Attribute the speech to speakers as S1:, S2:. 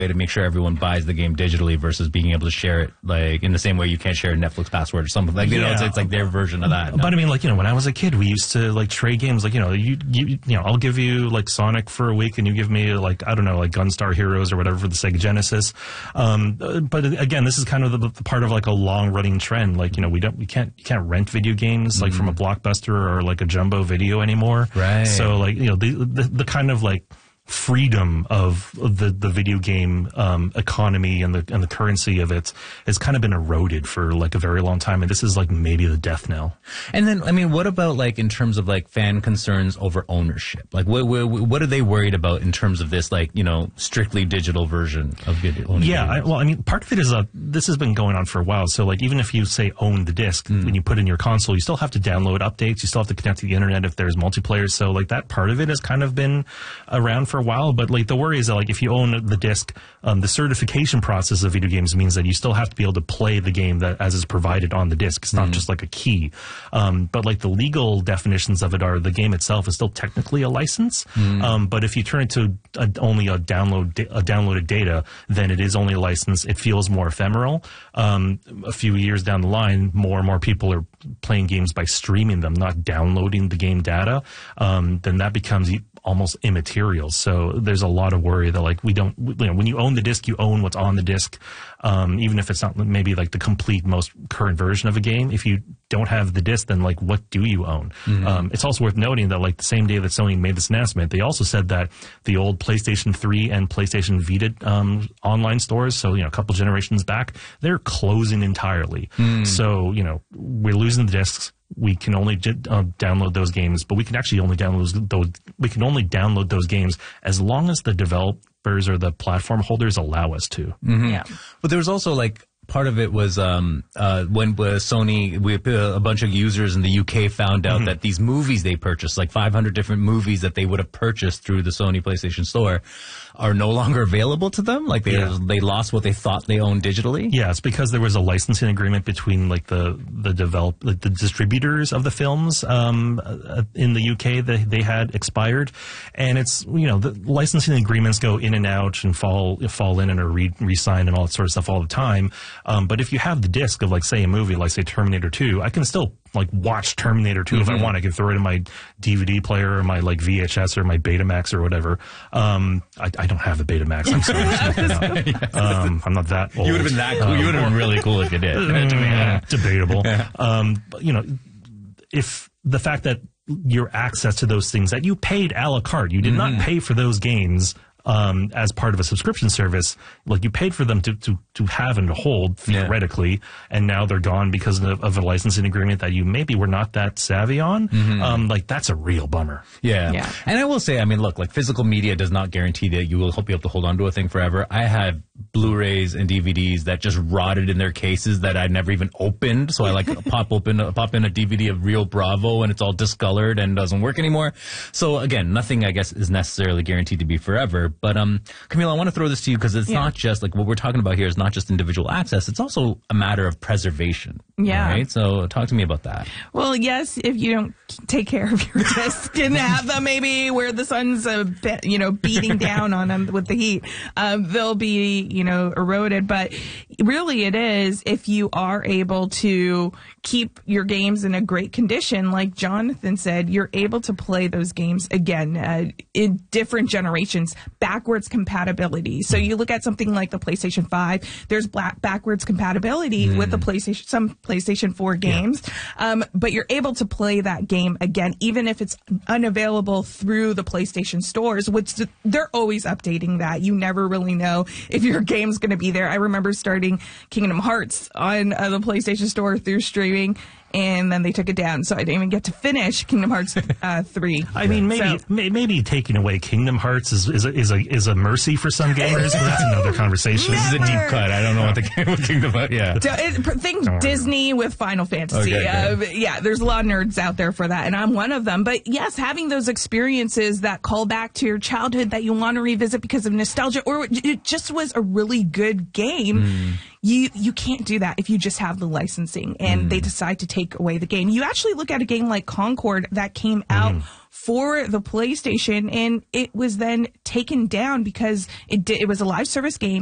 S1: to make sure everyone buys the game digitally versus being able to share it like in the same way you can't share a Netflix password or something like it's like their version of that.
S2: But I mean, like, when I was a kid, we used to like trade games. Like, I'll give you like Sonic for a week, and you give me like, I don't know, like Gunstar Heroes or whatever for the Sega Genesis. But again, this is kind of the part of like a long running trend. Like, you can't rent video games like from a Blockbuster or like a Jumbo Video anymore.
S1: Right.
S2: So like, the kind of like freedom of the video game economy and the currency of it has kind of been eroded for like a very long time, and this is like maybe the death knell.
S1: And then, I mean, what about like in terms of like fan concerns over ownership? Like, what are they worried about in terms of this, like, strictly digital version of video?
S2: Yeah, part of it is this has been going on for a while. So like, even if you say own the disc, when you put in your console, you still have to download updates. You still have to connect to the internet if there's multiplayer. So like, that part of it has kind of been around for a while. But like, the worry is that like, if you own the disc, the certification process of video games means that you still have to be able to play the game that as is provided on the disc. It's not just like a key. But like, the legal definitions of it are the game itself is still technically a license. But if you turn it to only a downloaded data, then it is only a license. It feels more ephemeral. A few years down the line, more and more people are playing games by streaming them, not downloading the game data. Then that becomes almost immaterial. So there's a lot of worry that like, we don't, when you own the disc, you own what's on the disc. Even if it's not maybe like the complete most current version of a game. If you don't have the disc, then like, what do you own? It's also worth noting that like, the same day that Sony made this announcement, they also said that the old PlayStation 3 and PlayStation Vita online stores, so a couple generations back, they're closing entirely. So we're losing the discs. We can only download those games, but we can actually only download those games as long as the developers or the platform holders allow us to.
S3: Yeah.
S1: But there was also like, part of it was when Sony, a bunch of users in the UK found out that these movies they purchased, like 500 different movies that they would have purchased through the Sony PlayStation Store, are no longer available to them. Like they lost what they thought they owned digitally.
S2: Yeah, it's because there was a licensing agreement between like the distributors of the films in the UK that they had expired, and it's the licensing agreements go in and out and fall in and are re-signed and all that sort of stuff all the time. But if you have the disc of like, say, a movie like, say, Terminator 2, I can still like watch Terminator 2 if I want. I can throw it in my DVD player or my like VHS or my Betamax or whatever. I don't have a Betamax. I'm sorry. I'm not that old.
S1: You would have been that cool. You would have been really cool if you did.
S2: Debatable. But if the fact that your access to those things that you paid a la carte, you did not pay for those games as part of a subscription service, like you paid for them to have and to hold theoretically, and now they're gone because of a licensing agreement that you maybe were not that savvy on. Like, that's a real bummer.
S1: Yeah. And I will say, I mean, look, like, physical media does not guarantee that you will be able to hold on to a thing forever. I have Blu-rays and DVDs that just rotted in their cases that I never even opened. So I like pop in a DVD of Real Bravo and it's all discolored and doesn't work anymore. So again, nothing I guess is necessarily guaranteed to be forever. But Camille, I want to throw this to you because it's not just like what we're talking about here is not just individual access. It's also a matter of preservation.
S3: Yeah.
S1: Right. So talk to me about that.
S3: Well, yes, if you don't take care of your disc and have them maybe where the sun's beating down on them with the heat, they'll be eroded. But really, it is if you are able to keep your games in a great condition, like Jonathan said, you're able to play those games again in different generations, backwards compatibility. So you look at something like the PlayStation 5, there's backwards compatibility with the some PlayStation 4 games, but you're able to play that game again, even if it's unavailable through the PlayStation stores, which they're always updating that. You never really know if your game's going to be there. I remember starting Kingdom Hearts on the PlayStation Store through streaming, and then they took it down, so I didn't even get to finish Kingdom Hearts 3.
S2: I mean, maybe taking away Kingdom Hearts is a mercy for some gamers, but that's another conversation.
S1: This is a deep cut. I don't know what the game with Kingdom Hearts. Yeah.
S3: Think Disney with Final Fantasy.
S1: Okay,
S3: there's a lot of nerds out there for that, and I'm one of them. But yes, having those experiences that call back to your childhood that you want to revisit because of nostalgia, or it just was a really good game. You can't do that if you just have the licensing and they decide to take away the game. You actually look at a game like Concord that came out for the PlayStation, and it was then taken down because it was a live service game.